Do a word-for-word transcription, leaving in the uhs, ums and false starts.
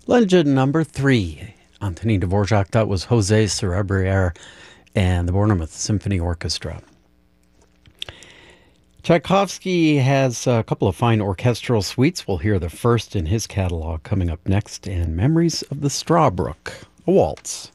Legend number three. Antonin Dvorak. That was Jose Cerebriere and the Bournemouth Symphony Orchestra. Tchaikovsky has a couple of fine orchestral suites. We'll hear the first in his catalog coming up next, and Memories of the Strawbrook, a waltz.